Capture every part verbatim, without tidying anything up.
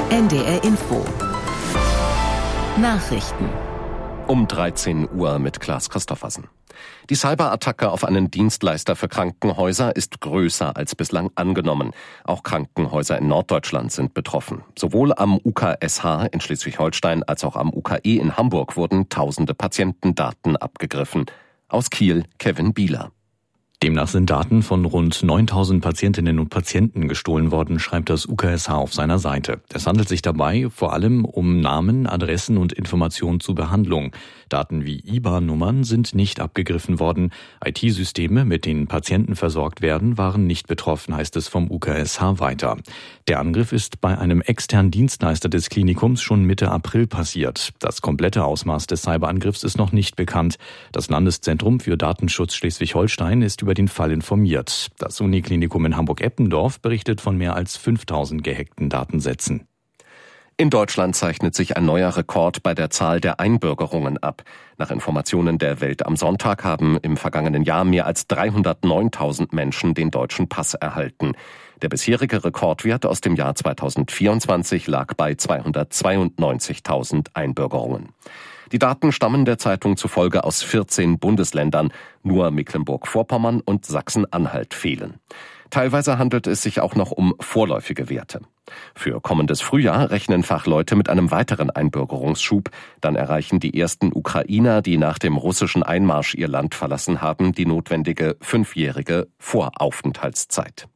N D R Info. Nachrichten. Um dreizehn Uhr mit Klaas Christoffersen. Die Cyberattacke auf einen Dienstleister für Krankenhäuser ist größer als bislang angenommen. Auch Krankenhäuser in Norddeutschland sind betroffen. Sowohl am U K S H in Schleswig-Holstein als auch am U K E in Hamburg wurden tausende Patientendaten abgegriffen. Aus Kiel Kevin Bieler. Demnach sind Daten von rund neuntausend Patientinnen und Patienten gestohlen worden, schreibt das U K S H auf seiner Seite. Es handelt sich dabei vor allem um Namen, Adressen und Informationen zur Behandlung. Daten wie I B A N-Nummern sind nicht abgegriffen worden. I T-Systeme, mit denen Patienten versorgt werden, waren nicht betroffen, heißt es vom U K S H weiter. Der Angriff ist bei einem externen Dienstleister des Klinikums schon Mitte April passiert. Das komplette Ausmaß des Cyberangriffs ist noch nicht bekannt. Das Landeszentrum für Datenschutz Schleswig-Holstein ist über den Fall informiert. Das Uniklinikum in Hamburg-Eppendorf berichtet von mehr als fünftausend gehackten Datensätzen. In Deutschland zeichnet sich ein neuer Rekord bei der Zahl der Einbürgerungen ab. Nach Informationen der Welt am Sonntag haben im vergangenen Jahr mehr als dreihundertneuntausend Menschen den deutschen Pass erhalten. Der bisherige Rekordwert aus dem Jahr zweitausendvierundzwanzig lag bei zweihundertzweiundneunzigtausend Einbürgerungen. Die Daten stammen der Zeitung zufolge aus vierzehn Bundesländern. Nur Mecklenburg-Vorpommern und Sachsen-Anhalt fehlen. Teilweise handelt es sich auch noch um vorläufige Werte. Für kommendes Frühjahr rechnen Fachleute mit einem weiteren Einbürgerungsschub. Dann erreichen die ersten Ukrainer, die nach dem russischen Einmarsch ihr Land verlassen haben, die notwendige fünfjährige Voraufenthaltszeit.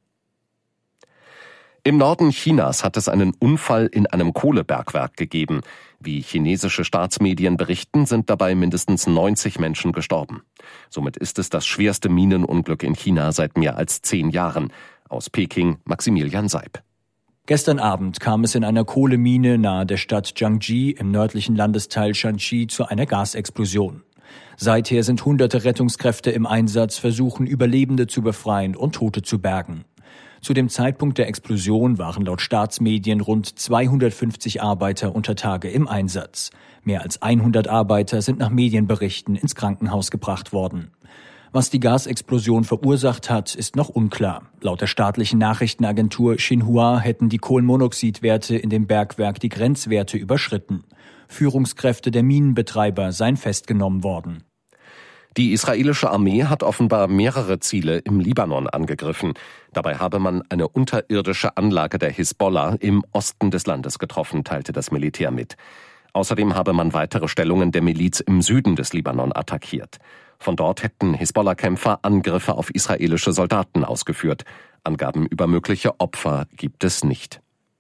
Im Norden Chinas hat es einen Unfall in einem Kohlebergwerk gegeben. Wie chinesische Staatsmedien berichten, sind dabei mindestens neunzig Menschen gestorben. Somit ist es das schwerste Minenunglück in China seit mehr als zehn Jahren. Aus Peking Maximilian Seib. Gestern Abend kam es in einer Kohlemine nahe der Stadt Jiangji im nördlichen Landesteil Shanxi zu einer Gasexplosion. Seither sind hunderte Rettungskräfte im Einsatz, versuchen Überlebende zu befreien und Tote zu bergen. Zu dem Zeitpunkt der Explosion waren laut Staatsmedien rund zweihundertfünfzig Arbeiter unter Tage im Einsatz. Mehr als hundert Arbeiter sind nach Medienberichten ins Krankenhaus gebracht worden. Was die Gasexplosion verursacht hat, ist noch unklar. Laut der staatlichen Nachrichtenagentur Xinhua hätten die Kohlenmonoxidwerte in dem Bergwerk die Grenzwerte überschritten. Führungskräfte der Minenbetreiber seien festgenommen worden. Die israelische Armee hat offenbar mehrere Ziele im Libanon angegriffen. Dabei habe man eine unterirdische Anlage der Hisbollah im Osten des Landes getroffen, teilte das Militär mit. Außerdem habe man weitere Stellungen der Miliz im Süden des Libanon attackiert. Von dort hätten Hisbollah-Kämpfer Angriffe auf israelische Soldaten ausgeführt. Angaben über mögliche Opfer gibt es nicht.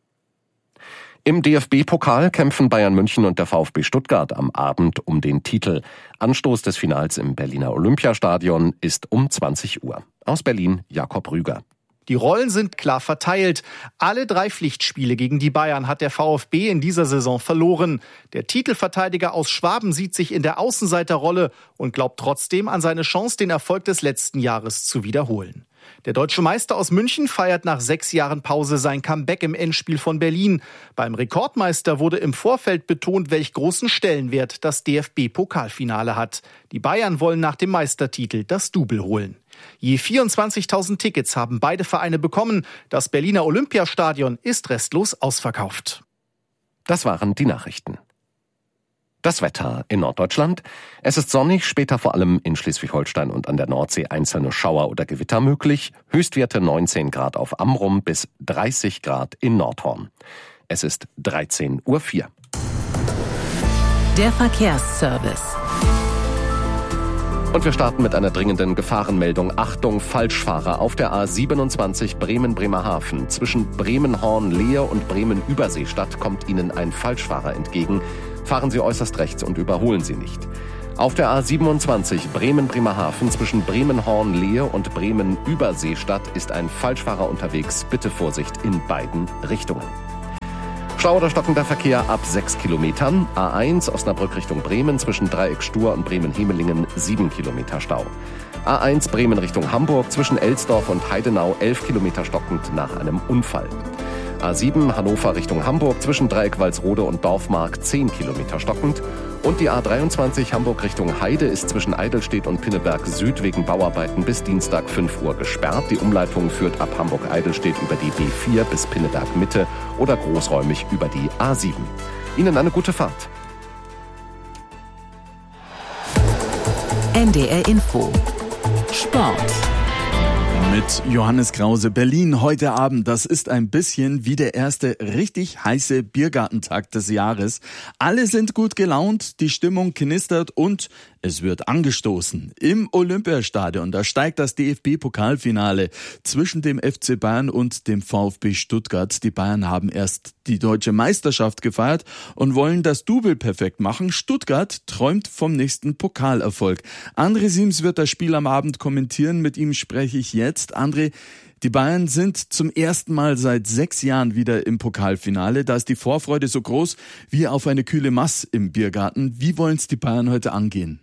Im D F B-Pokal kämpfen Bayern München und der VfB Stuttgart am Abend um den Titel. Anstoß des Finals im Berliner Olympiastadion ist um zwanzig Uhr. Aus Berlin Jakob Rüger. Die Rollen sind klar verteilt. Alle drei Pflichtspiele gegen die Bayern hat der VfB in dieser Saison verloren. Der Titelverteidiger aus Schwaben sieht sich in der Außenseiterrolle und glaubt trotzdem an seine Chance, den Erfolg des letzten Jahres zu wiederholen. Der deutsche Meister aus München feiert nach sechs Jahren Pause sein Comeback im Endspiel von Berlin. Beim Rekordmeister wurde im Vorfeld betont, welch großen Stellenwert das D F B-Pokalfinale hat. Die Bayern wollen nach dem Meistertitel das Double holen. Je vierundzwanzigtausend Tickets haben beide Vereine bekommen. Das Berliner Olympiastadion ist restlos ausverkauft. Das waren die Nachrichten. Das Wetter in Norddeutschland. Es ist sonnig, später vor allem in Schleswig-Holstein und an der Nordsee einzelne Schauer oder Gewitter möglich. Höchstwerte neunzehn Grad auf Amrum bis dreißig Grad in Nordhorn. Es ist dreizehn Uhr vier. Der Verkehrsservice. Und wir starten mit einer dringenden Gefahrenmeldung. Achtung, Falschfahrer auf der A siebenundzwanzig Bremen-Bremerhaven. Zwischen Bremen-Horn-Lehe und Bremen-Überseestadt kommt Ihnen ein Falschfahrer entgegen. Fahren Sie äußerst rechts und überholen Sie nicht. Auf der A siebenundzwanzig Bremen-Bremerhaven zwischen Bremen-Horn-Lehe und Bremen-Überseestadt ist ein Falschfahrer unterwegs. Bitte Vorsicht in beiden Richtungen. Stau oder stockender Verkehr ab sechs Kilometern. A eins Osnabrück Richtung Bremen zwischen Dreieck Stur und Bremen-Hemelingen sieben Kilometer Stau. A eins Bremen Richtung Hamburg zwischen Elsdorf und Heidenau elf Kilometer stockend nach einem Unfall. A sieben Hannover Richtung Hamburg zwischen Dreieck Walsrode und Dorfmark zehn Kilometer stockend. Und die A dreiundzwanzig Hamburg Richtung Heide ist zwischen Eidelstedt und Pinneberg Süd wegen Bauarbeiten bis Dienstag fünf Uhr gesperrt. Die Umleitung führt ab Hamburg-Eidelstedt über die B vier bis Pinneberg Mitte oder großräumig über die A sieben. Ihnen eine gute Fahrt. N D R Info Sport. Mit Johannes Krause. Berlin heute Abend, das ist ein bisschen wie der erste richtig heiße Biergartentag des Jahres. Alle sind gut gelaunt, die Stimmung knistert und es wird angestoßen. Im Olympiastadion, da steigt das D F B-Pokalfinale zwischen dem F C Bayern und dem VfB Stuttgart. Die Bayern haben erst die deutsche Meisterschaft gefeiert und wollen das Double perfekt machen. Stuttgart träumt vom nächsten Pokalerfolg. André Siems wird das Spiel am Abend kommentieren. Mit ihm spreche ich jetzt. André, die Bayern sind zum ersten Mal seit sechs Jahren wieder im Pokalfinale. Da ist die Vorfreude so groß wie auf eine kühle Maß im Biergarten. Wie wollen es die Bayern heute angehen?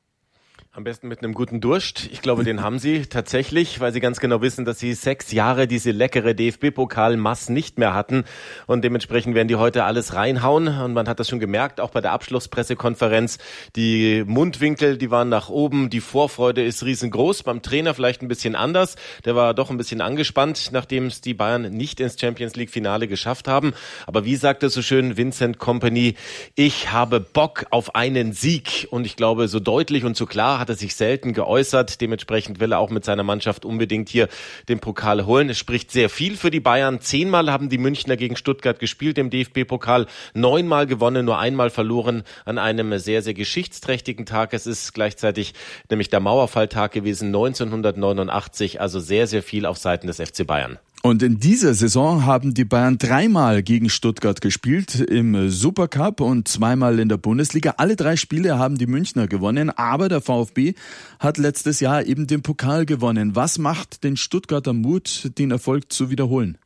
Am besten mit einem guten Durst. Ich glaube, den haben sie tatsächlich, weil sie ganz genau wissen, dass sie sechs Jahre diese leckere D F B-Pokal-Maß nicht mehr hatten. Und dementsprechend werden die heute alles reinhauen. Und man hat das schon gemerkt, auch bei der Abschlusspressekonferenz. Die Mundwinkel, die waren nach oben. Die Vorfreude ist riesengroß. Beim Trainer vielleicht ein bisschen anders. Der war doch ein bisschen angespannt, nachdem es die Bayern nicht ins Champions-League-Finale geschafft haben. Aber wie sagt es so schön Vincent Kompany, ich habe Bock auf einen Sieg. Und ich glaube, so deutlich und so klar hat er sich selten geäußert. Dementsprechend will er auch mit seiner Mannschaft unbedingt hier den Pokal holen. Es spricht sehr viel für die Bayern. Zehnmal haben die Münchner gegen Stuttgart gespielt im D F B-Pokal. Neunmal gewonnen, nur einmal verloren an einem sehr, sehr geschichtsträchtigen Tag. Es ist gleichzeitig nämlich der Mauerfalltag gewesen, neunzehnhundertneunundachtzig. Also sehr, sehr viel auf Seiten des F C Bayern. Und in dieser Saison haben die Bayern dreimal gegen Stuttgart gespielt im Supercup und zweimal in der Bundesliga. Alle drei Spiele haben die Münchner gewonnen, aber der VfB hat letztes Jahr eben den Pokal gewonnen. Was macht den Stuttgarter Mut, den Erfolg zu wiederholen?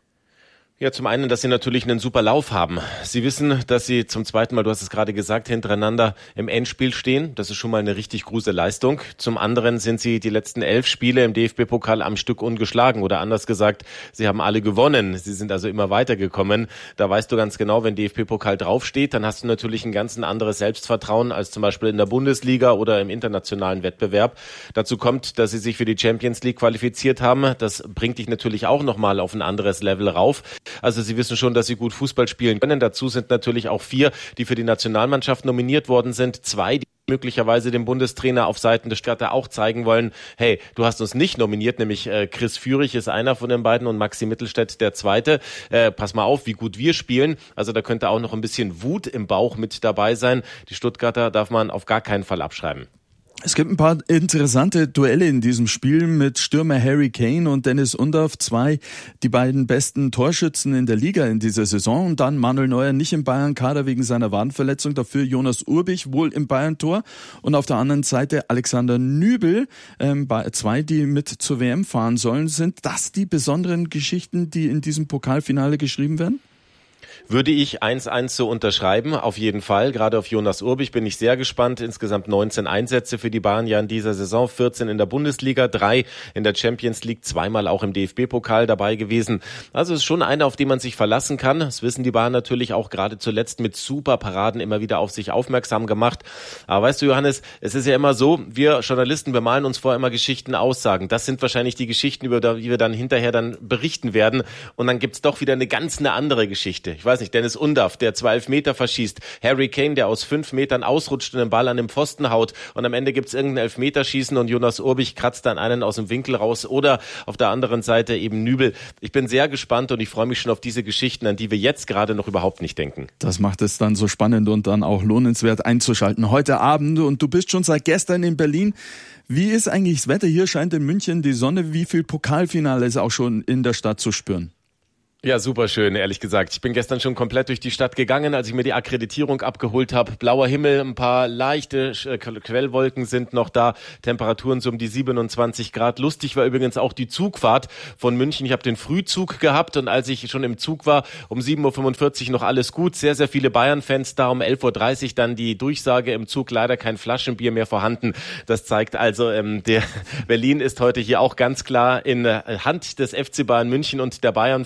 Ja, zum einen, dass sie natürlich einen super Lauf haben. Sie wissen, dass sie zum zweiten Mal, du hast es gerade gesagt, hintereinander im Endspiel stehen. Das ist schon mal eine richtig große Leistung. Zum anderen sind sie die letzten elf Spiele im D F B-Pokal am Stück ungeschlagen. Oder anders gesagt, sie haben alle gewonnen. Sie sind also immer weitergekommen. Da weißt du ganz genau, wenn D F B-Pokal draufsteht, dann hast du natürlich ein ganz anderes Selbstvertrauen als zum Beispiel in der Bundesliga oder im internationalen Wettbewerb. Dazu kommt, dass sie sich für die Champions League qualifiziert haben. Das bringt dich natürlich auch nochmal auf ein anderes Level rauf. Also sie wissen schon, dass sie gut Fußball spielen können. Dazu sind natürlich auch vier, die für die Nationalmannschaft nominiert worden sind. Zwei, die möglicherweise dem Bundestrainer auf Seiten des Stuttgarter auch zeigen wollen, hey, du hast uns nicht nominiert, nämlich äh, Chris Führig ist einer von den beiden und Maxi Mittelstädt der zweite. Äh, pass mal auf, wie gut wir spielen. Also da könnte auch noch ein bisschen Wut im Bauch mit dabei sein. Die Stuttgarter darf man auf gar keinen Fall abschreiben. Es gibt ein paar interessante Duelle in diesem Spiel mit Stürmer Harry Kane und Dennis Undaff, zwei, die beiden besten Torschützen in der Liga in dieser Saison. Und dann Manuel Neuer nicht im Bayern-Kader wegen seiner Wadenverletzung, dafür Jonas Urbich wohl im Bayern-Tor. Und auf der anderen Seite Alexander Nübel, ähm, zwei, die mit zur W M fahren sollen. Sind das die besonderen Geschichten, die in diesem Pokalfinale geschrieben werden? Würde ich eins eins so unterschreiben, auf jeden Fall. Gerade auf Jonas Urbich bin ich sehr gespannt. Insgesamt neunzehn Einsätze für die Bayern ja in dieser Saison, vierzehn in der Bundesliga, drei in der Champions League, zweimal auch im D F B-Pokal dabei gewesen. Also es ist schon einer, auf den man sich verlassen kann. Das wissen die Bayern natürlich auch gerade zuletzt mit super Paraden immer wieder auf sich aufmerksam gemacht. Aber weißt du, Johannes, es ist ja immer so, wir Journalisten, wir malen uns vorher immer Geschichten, Aussagen. Das sind wahrscheinlich die Geschichten, über die wir dann hinterher dann berichten werden. Und dann gibt's doch wieder eine ganz eine andere Geschichte. Ich weiß nicht, Dennis Undaff, der zwei Elfmeter verschießt, Harry Kane, der aus fünf Metern ausrutscht und den Ball an den Pfosten haut und am Ende gibt's irgendein Elfmeterschießen und Jonas Urbich kratzt dann einen aus dem Winkel raus oder auf der anderen Seite eben Nübel. Ich bin sehr gespannt und ich freue mich schon auf diese Geschichten, an die wir jetzt gerade noch überhaupt nicht denken. Das macht es dann so spannend und dann auch lohnenswert einzuschalten heute Abend und du bist schon seit gestern in Berlin. Wie ist eigentlich das Wetter? Hier scheint in München die Sonne. Wie viel Pokalfinale ist auch schon in der Stadt zu spüren? Ja, super schön, ehrlich gesagt. Ich bin gestern schon komplett durch die Stadt gegangen, als ich mir die Akkreditierung abgeholt habe. Blauer Himmel, ein paar leichte Quellwolken sind noch da, Temperaturen so um die siebenundzwanzig Grad. Lustig war übrigens auch die Zugfahrt von München. Ich habe den Frühzug gehabt und als ich schon im Zug war, um sieben Uhr fünfundvierzig noch alles gut. Sehr, sehr viele Bayern-Fans da, um elf Uhr dreißig dann die Durchsage im Zug, leider kein Flaschenbier mehr vorhanden. Das zeigt also, ähm, der Berlin ist heute hier auch ganz klar in Hand des F C Bayern München und der Bayern-Fans. Auch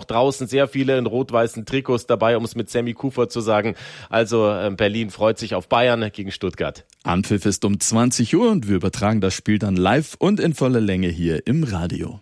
draußen sehr viele in rot-weißen Trikots dabei, um es mit Sammy Kuffer zu sagen. Also Berlin freut sich auf Bayern gegen Stuttgart. Anpfiff ist um zwanzig Uhr und wir übertragen das Spiel dann live und in voller Länge hier im Radio.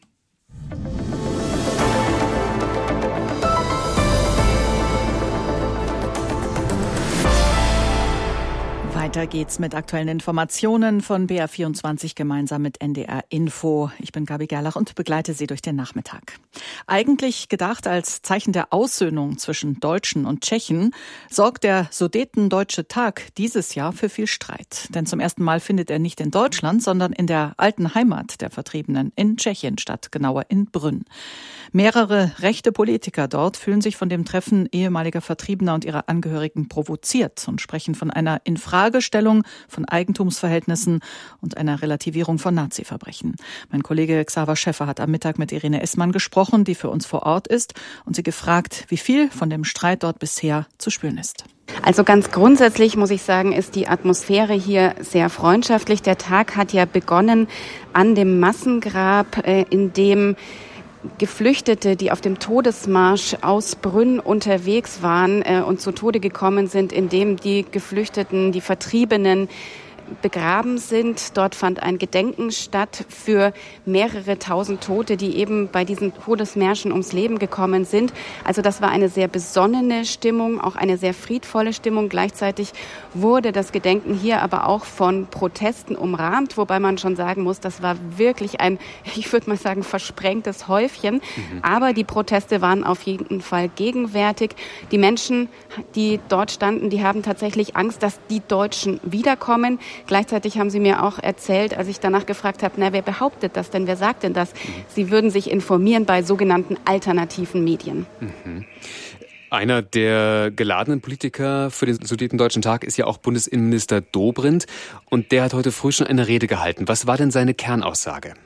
Weiter geht's mit aktuellen Informationen von B R vierundzwanzig gemeinsam mit N D R Info. Ich bin Gabi Gerlach und begleite Sie durch den Nachmittag. Eigentlich gedacht als Zeichen der Aussöhnung zwischen Deutschen und Tschechen, sorgt der Sudetendeutsche Tag dieses Jahr für viel Streit. Denn zum ersten Mal findet er nicht in Deutschland, sondern in der alten Heimat der Vertriebenen in Tschechien statt, genauer in Brünn. Mehrere rechte Politiker dort fühlen sich von dem Treffen ehemaliger Vertriebener und ihrer Angehörigen provoziert und sprechen von einer Infragestellung von Eigentumsverhältnissen und einer Relativierung von Nazi-Verbrechen. Mein Kollege Xaver Schäffer hat am Mittag mit Irene Essmann gesprochen, die für uns vor Ort ist, und sie gefragt, wie viel von dem Streit dort bisher zu spüren ist. Also ganz grundsätzlich muss ich sagen, ist die Atmosphäre hier sehr freundschaftlich. Der Tag hat ja begonnen an dem Massengrab, in dem Geflüchtete, die auf dem Todesmarsch aus Brünn unterwegs waren äh, und zu Tode gekommen sind, indem die Geflüchteten, die Vertriebenen begraben sind. Dort fand ein Gedenken statt für mehrere tausend Tote, die eben bei diesen Todesmärschen ums Leben gekommen sind. Also das war eine sehr besonnene Stimmung, auch eine sehr friedvolle Stimmung. Gleichzeitig wurde das Gedenken hier aber auch von Protesten umrahmt, wobei man schon sagen muss, das war wirklich ein, ich würde mal sagen, versprengtes Häufchen. Mhm. Aber die Proteste waren auf jeden Fall gegenwärtig. Die Menschen, die dort standen, die haben tatsächlich Angst, dass die Deutschen wiederkommen. Gleichzeitig haben sie mir auch erzählt, als ich danach gefragt habe, na, wer behauptet das denn, wer sagt denn das? Mhm. Sie würden sich informieren bei sogenannten alternativen Medien. Mhm. Einer der geladenen Politiker für den Sudetendeutschen Tag ist ja auch Bundesinnenminister Dobrindt. Und der hat heute früh schon eine Rede gehalten. Was war denn seine Kernaussage?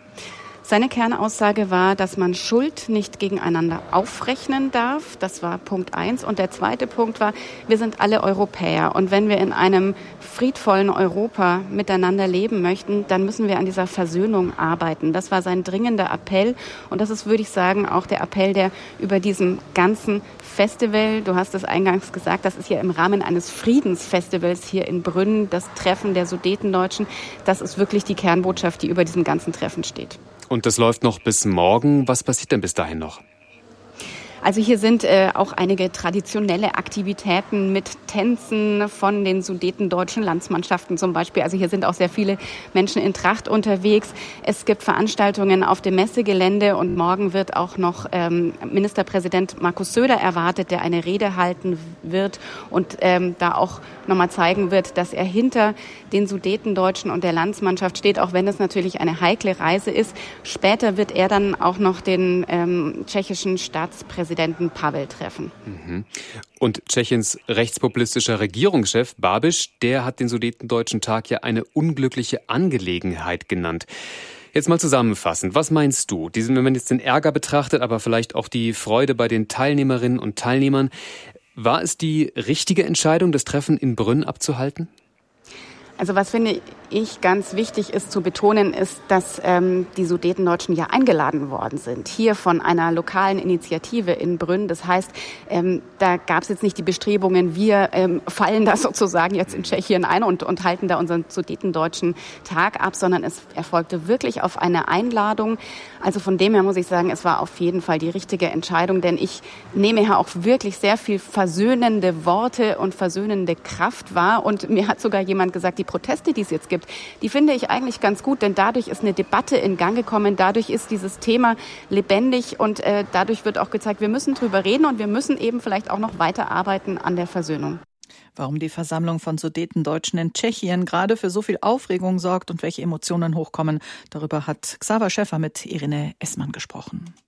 Seine Kernaussage war, dass man Schuld nicht gegeneinander aufrechnen darf. Das war Punkt eins. Und der zweite Punkt war, wir sind alle Europäer. Und wenn wir in einem friedvollen Europa miteinander leben möchten, dann müssen wir an dieser Versöhnung arbeiten. Das war sein dringender Appell. Und das ist, würde ich sagen, auch der Appell, der über diesem ganzen Festival, du hast es eingangs gesagt, das ist ja im Rahmen eines Friedensfestivals hier in Brünn, das Treffen der Sudetendeutschen. Das ist wirklich die Kernbotschaft, die über diesem ganzen Treffen steht. Und das läuft noch bis morgen. Was passiert denn bis dahin noch? Also hier sind äh, auch einige traditionelle Aktivitäten mit Tänzen von den sudetendeutschen Landsmannschaften zum Beispiel. Also hier sind auch sehr viele Menschen in Tracht unterwegs. Es gibt Veranstaltungen auf dem Messegelände und morgen wird auch noch ähm, Ministerpräsident Markus Söder erwartet, der eine Rede halten wird und ähm, da auch nochmal zeigen wird, dass er hinter den Sudetendeutschen und der Landsmannschaft steht, auch wenn es natürlich eine heikle Reise ist. Später wird er dann auch noch den ähm, tschechischen Staatspräsidenten Pavel treffen. Und Tschechiens rechtspopulistischer Regierungschef Babiš, der hat den Sudetendeutschen Tag ja eine unglückliche Angelegenheit genannt. Jetzt mal zusammenfassend, was meinst du? Diesen, wenn man jetzt den Ärger betrachtet, aber vielleicht auch die Freude bei den Teilnehmerinnen und Teilnehmern, war es die richtige Entscheidung, das Treffen in Brünn abzuhalten? Also was finde ich ganz wichtig ist zu betonen, ist, dass ähm, die Sudetendeutschen ja eingeladen worden sind, hier von einer lokalen Initiative in Brünn. Das heißt, ähm, da gab es jetzt nicht die Bestrebungen, wir ähm, fallen da sozusagen jetzt in Tschechien ein und, und halten da unseren Sudetendeutschen Tag ab, sondern es erfolgte wirklich auf eine Einladung. Also von dem her muss ich sagen, es war auf jeden Fall die richtige Entscheidung, denn ich nehme ja auch wirklich sehr viel versöhnende Worte und versöhnende Kraft wahr. Und mir hat sogar jemand gesagt, die Proteste, die es jetzt gibt, die finde ich eigentlich ganz gut, denn dadurch ist eine Debatte in Gang gekommen, dadurch ist dieses Thema lebendig und äh, dadurch wird auch gezeigt, wir müssen drüber reden und wir müssen eben vielleicht auch noch weiter arbeiten an der Versöhnung. Warum die Versammlung von Sudetendeutschen in Tschechien gerade für so viel Aufregung sorgt und welche Emotionen hochkommen, darüber hat Xaver Schäffer mit Irene Essmann gesprochen.